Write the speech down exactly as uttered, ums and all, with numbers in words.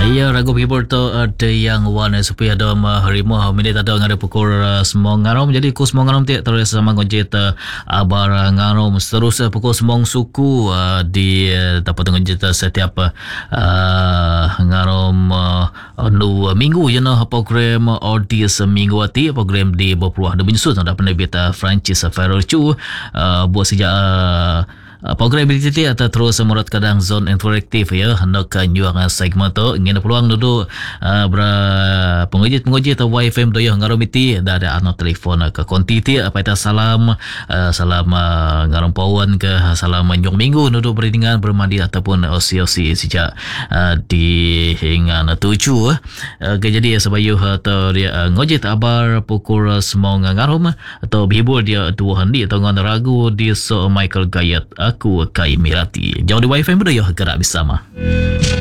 Ya, ragu people tu ada yang wana supaya ada harimau minit ada ngada pukul semong ngarom jadi ku semong ngarom tiak terus sama ngojit abar ngarom terus pukul semong suku uh, di uh, dapat ngojit setiap uh, ngarom uh, nu minggu ya noh program audi seminggu ati program di berpeluang ada menyusun ada penerbit Francis Farrell Chu uh, buat sejak uh, Uh, program B T T atau terus memurat kadang zon interaktif ya hendak nyuang segmen tu ingin peluang duduk uh, ber pengujit-pengujit atau Y F M tu ya ngarom iti dah ada anak telefon ke konti ti apa itu salam uh, salam uh, ngarom pawan ke salam nyong minggu duduk beriringan bermandi ataupun osi-osi sejak uh, di hingga tujuh uh, ke jadi sebayu atau dia uh, ngojit abar pukul semong ngarom atau bihibur dia dua handi atau ngan ragu di so Michael Gayat aku Kai Mirati. Jauh di W I F M dah ya gerak bersama.